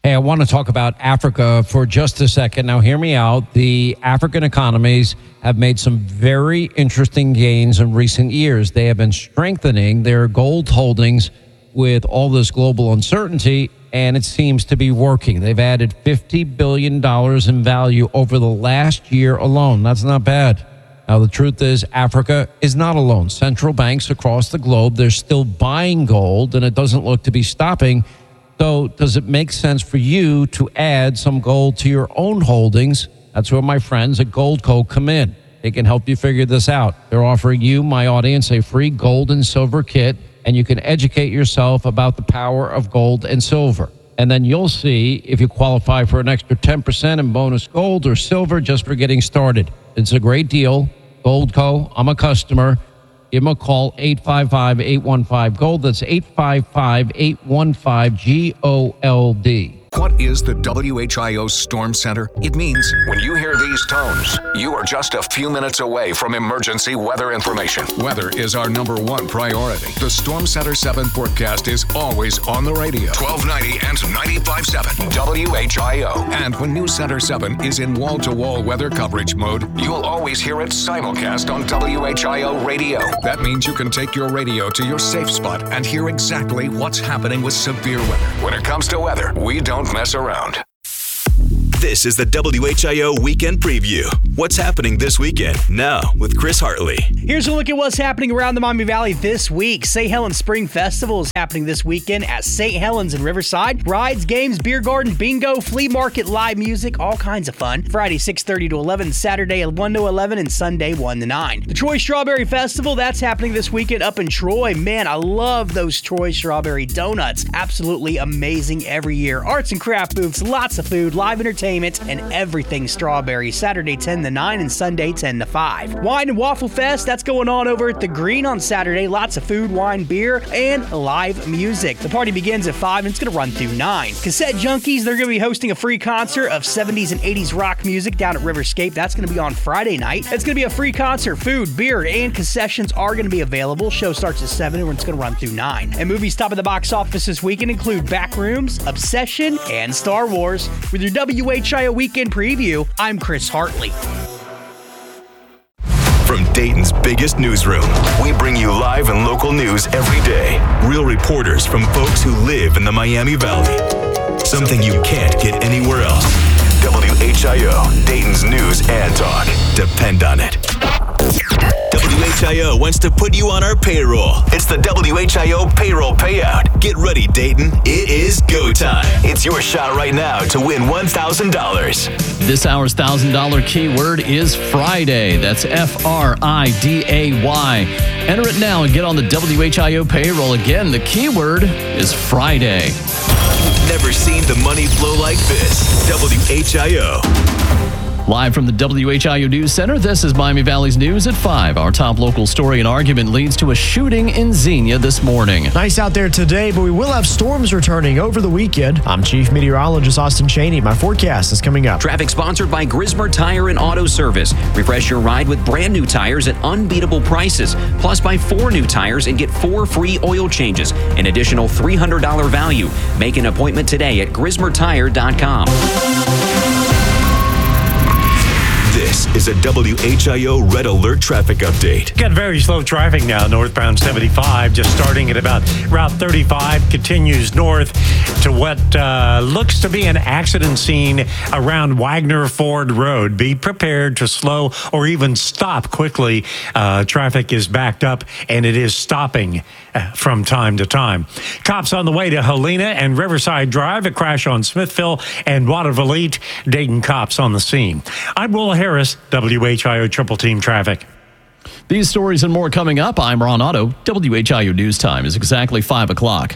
Hey, I want to talk about Africa for just a second. Now, hear me out. The African economies have made some very interesting gains in recent years. They have been strengthening their gold holdings with all this global uncertainty, and it seems to be working. They've added $50 billion in value over the last year alone. That's not bad. Now, the truth is, Africa is not alone. Central banks across the globe, they're still buying gold, and it doesn't look to be stopping. So does it make sense for you to add some gold to your own holdings? That's where my friends at Goldco come in. They can help you figure this out. They're offering you, my audience, a free gold and silver kit, and you can educate yourself about the power of gold and silver. And then you'll see if you qualify for an extra 10% in bonus gold or silver just for getting started. It's a great deal. Goldco, I'm a customer. Give them a call, 855-815-GOLD. That's 855-815-GOLD. What is the WHIO Storm Center? It means when you hear these tones, you are just a few minutes away from emergency weather information. Weather is our number one priority. The Storm Center 7 forecast is always on the radio. 1290 and 95.7 WHIO. And when News Center 7 is in wall-to-wall weather coverage mode, you'll always hear it simulcast on WHIO radio. That means you can take your radio to your safe spot and hear exactly what's happening with severe weather. When it comes to weather, we don't mess around. This is the WHIO Weekend Preview. What's happening this weekend? Now with Chris Hartley. Here's a look at what's happening around the Miami Valley this week. St. Helens Spring Festival is happening this weekend at St. Helens in Riverside. Rides, games, beer garden, bingo, flea market, live music, all kinds of fun. Friday 6:30 to 11, Saturday 1 to 11, and Sunday 1 to 9. The Troy Strawberry Festival, that's happening this weekend up in Troy. Man, I love those Troy Strawberry donuts. Absolutely amazing every year. Arts and craft booths, lots of food, live entertainment, and everything strawberry. Saturday 10 to 9 and Sunday 10 to 5. Wine and Waffle Fest, that's going on over at the Green on Saturday. Lots of food, wine, beer, and live music. The party begins at 5 and it's going to run through 9. Cassette Junkies, they're going to be hosting a free concert of 70s and 80s rock music down at Riverscape. That's going to be on Friday night. It's going to be a free concert. Food, beer, and concessions are going to be available. Show starts at 7 and it's going to run through 9. And movies top of the box office this weekend include Backrooms, Obsession, and Star Wars. With your WHIO Weekend Preview, I'm Chris Hartley. From Dayton's biggest newsroom, we bring you live and local news every day. Real reporters from folks who live in the Miami Valley. Something you can't get anywhere else. WHIO, Dayton's news and talk. Depend on it. WHIO wants to put you on our payroll. It's the WHIO payroll payout. Get ready, Dayton. It is go time. It's your shot right now to win $1,000. This hour's $1,000 keyword is Friday. That's Friday. Enter it now and get on the WHIO payroll. Again, the keyword is Friday. Never seen the money flow like this. WHIO. Live from the WHIO News Center, this is Miami Valley's News at 5. Our top local story and argument leads to a shooting in Xenia this morning. Nice out there today, but we will have storms returning over the weekend. I'm Chief Meteorologist Austin Cheney. My forecast is coming up. Traffic sponsored by Grismer Tire and Auto Service. Refresh your ride with brand new tires at unbeatable prices. Plus, buy 4 new tires and get 4 free oil changes. An additional $300 value. Make an appointment today at GrismerTire.com. This is a WHIO Red Alert traffic update. Got very slow traffic now, northbound 75, just starting at about Route 35, continues north to what looks to be an accident scene around Wagner Ford Road. Be prepared to slow or even stop quickly. Traffic is backed up and it is stopping from time to time. Cops on the way to Helena and Riverside Drive, a crash on Smithville and Waterville. Dayton cops on the scene. I'm Will Harris, WHIO Triple Team Traffic. These stories and more coming up. I'm Ron Otto. WHIO News Time is exactly 5 o'clock.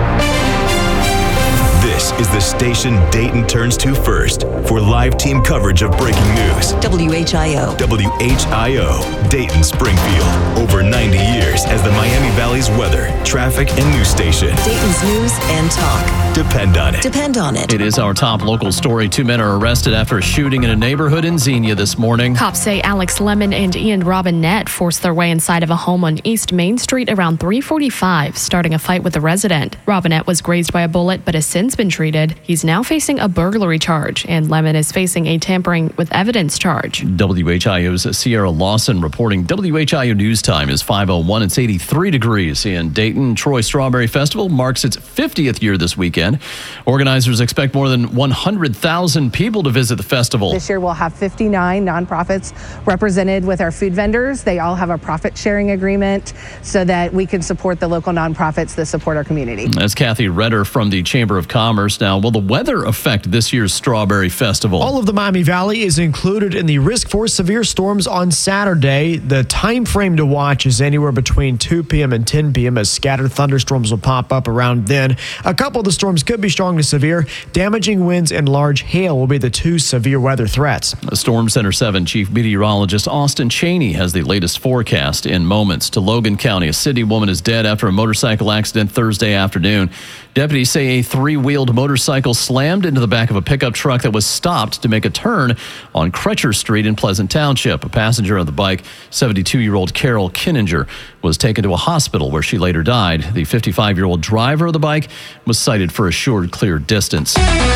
This is the station Dayton turns to first for live team coverage of breaking news. WHIO. WHIO, Dayton Springfield. Over 90 years as the Miami Valley's weather, traffic, and news station. Dayton's news and talk. Depend on it. Depend on it. It is our top local story. 2 men are arrested after a shooting in a neighborhood in Xenia this morning. Cops say Alex Lemon and Ian Robinette forced their way inside of a home on East Main Street around 3:45, starting a fight with the resident. Robinette was grazed by a bullet but has since been treated. He's now facing a burglary charge, and Lemon is facing a tampering with evidence charge. WHIO's Sierra Lawson reporting. WHIO News Time is 5:01. It's 83 degrees in Dayton. Troy Strawberry Festival marks its 50th year this weekend. Organizers expect more than 100,000 people to visit the festival. This year we'll have 59 nonprofits represented with our food vendors. They all have a profit sharing agreement so that we can support the local nonprofits that support our community. That's Kathy Redder from the Chamber of Commerce. Now, will the weather affect this year's Strawberry Festival? All of the Miami Valley is included in the risk for severe storms on Saturday. The time frame to watch is anywhere between 2 p.m. and 10 p.m. as scattered thunderstorms will pop up around then. A couple of the storms could be strong to severe. Damaging winds and large hail will be the 2 severe weather threats. Storm Center 7 Chief Meteorologist Austin Cheney has the latest forecast in moments. To Logan County, a city woman is dead after a motorcycle accident Thursday afternoon. Deputies say a 3-wheeled motorcycle slammed into the back of a pickup truck that was stopped to make a turn on Crutcher Street in Pleasant Township. A passenger on the bike, 72-year-old Carol Kinninger, was taken to a hospital where she later died. The 55-year-old driver of the bike was cited for assured clear distance.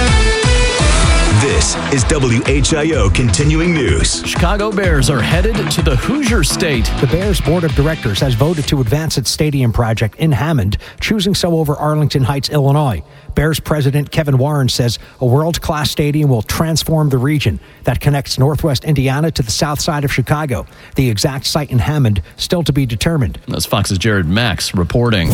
This is WHIO Continuing News. Chicago Bears are headed to the Hoosier State. The Bears Board of Directors has voted to advance its stadium project in Hammond, choosing so over Arlington Heights, Illinois. Bears President Kevin Warren says a world-class stadium will transform the region that connects northwest Indiana to the south side of Chicago. The exact site in Hammond still to be determined. That's Fox's Jared Max reporting.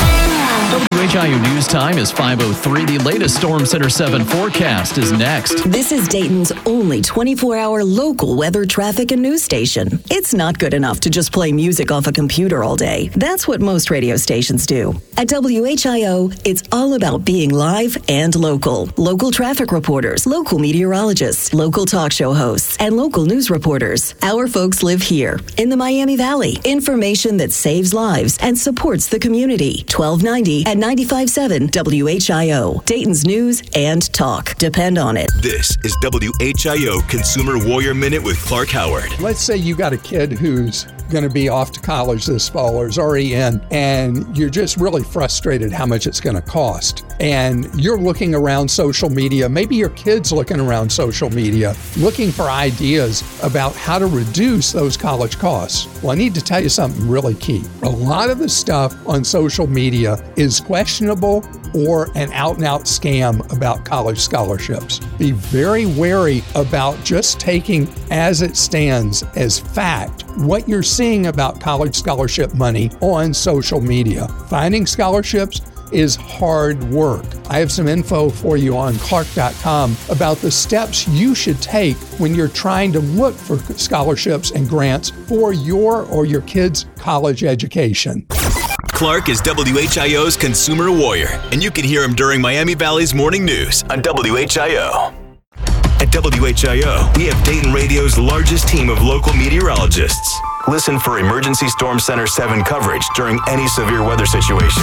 WHIO News Time is 5:03. The latest Storm Center 7 forecast is next. This is Dayton's only 24-hour local weather, traffic, and news station. It's not good enough to just play music off a computer all day. That's what most radio stations do. At WHIO, it's all about being live and local. Local traffic reporters, local meteorologists, local talk show hosts, and local news reporters. Our folks live here in the Miami Valley. Information that saves lives and supports the community. 1290 at 95.7 WHIO. Dayton's news and talk. Depend on it. This is WHIO Consumer Warrior Minute with Clark Howard. Let's say you got a kid who's going to be off to college this fall or is already in, and you're just really frustrated how much it's going to cost. And you're looking around social media, maybe your kid's looking around social media, looking for ideas about how to reduce those college costs. Well, I need to tell you something really key. A lot of the stuff on social media is questionable or an out-and-out scam about college scholarships. Be very wary about just taking as it stands as fact what you're seeing about college scholarship money on social media. Finding scholarships is hard work. I have some info for you on Clark.com about the steps you should take when you're trying to look for scholarships and grants for your or your kid's college education. Clark is WHIO's Consumer Warrior, and you can hear him during Miami Valley's morning news on WHIO. At WHIO, we have Dayton Radio's largest team of local meteorologists. Listen for Emergency Storm Center 7 coverage during any severe weather situation.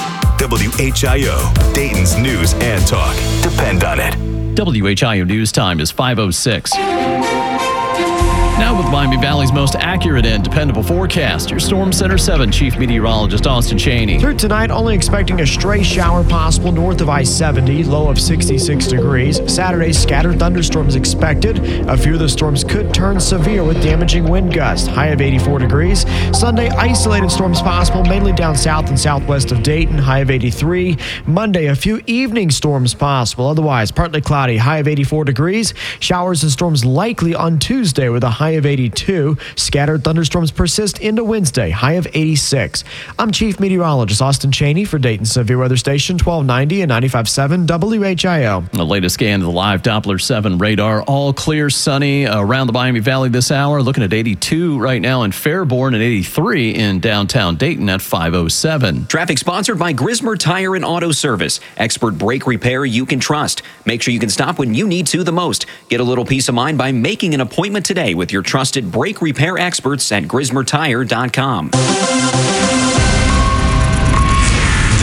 WHIO, Dayton's news and talk. Depend on it. WHIO News Time is 5:06. Now with Miami Valley's most accurate and dependable forecast, your Storm Center 7 Chief Meteorologist Austin Cheney. Through tonight, only expecting a stray shower possible north of I-70, low of 66 degrees. Saturday, scattered thunderstorms expected. A few of the storms could turn severe with damaging wind gusts, high of 84 degrees. Sunday, isolated storms possible, mainly down south and southwest of Dayton, high of 83. Monday, a few evening storms possible, otherwise partly cloudy, high of 84 degrees. Showers and storms likely on Tuesday with a high of 82. Scattered thunderstorms persist into Wednesday, high of 86. I'm Chief Meteorologist Austin Cheney for Dayton Severe Weather Station 1290 and 95.7 WHIO. The latest scan of the live Doppler 7 radar. All clear, sunny around the Miami Valley this hour. Looking at 82 right now in Fairborn and 83 in downtown Dayton at 5:07. Traffic sponsored by Grismer Tire and Auto Service. Expert brake repair you can trust. Make sure you can stop when you need to the most. Get a little peace of mind by making an appointment today with your trusted brake repair experts at GrismerTire.com.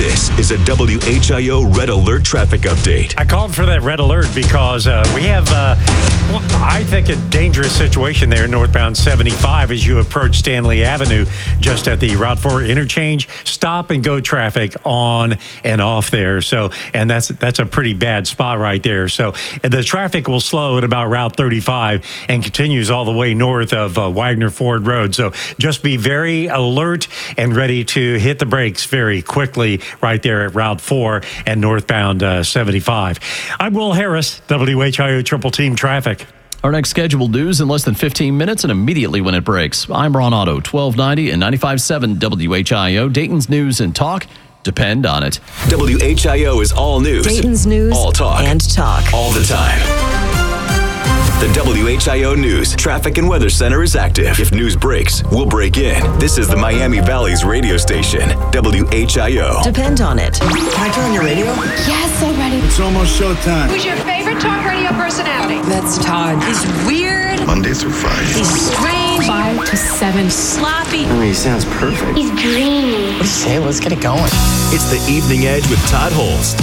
This is a WHIO Red Alert traffic update. I called for that red alert because we have, I think, a dangerous situation there northbound 75 as you approach Stanley Avenue, just at the Route 4 interchange. Stop and go traffic on and off there. So, and that's a pretty bad spot right there. So the traffic will slow at about Route 35 and continues all the way north of Wagner Ford Road. So just be very alert and ready to hit the brakes very quickly right there at Route 4 and northbound 75. I'm Will Harris, WHIO Triple Team Traffic. Our next scheduled news in less than 15 minutes and immediately when it breaks. I'm Ron Otto, 1290 and 95.7 WHIO, Dayton's News and Talk. Depend on it. WHIO is all news. Dayton's News all talk. And talk. All the time. The WHIO News Traffic and Weather Center is active. If news breaks, we'll break in. This is the Miami Valley's radio station, WHIO. Depend on it. Can I turn on your radio? Yes, already. It's almost showtime. Who's your favorite talk radio personality? That's Todd. He's weird. Monday through Friday. He's strange. 5 to 7. Sloppy. I mean, he sounds perfect. He's dreamy. What do you say? Let's get it going. It's the Evening Edge with Todd Holst.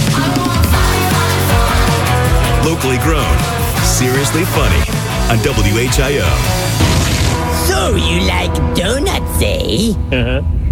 Locally grown, seriously funny on WHIO. So you like donuts, eh?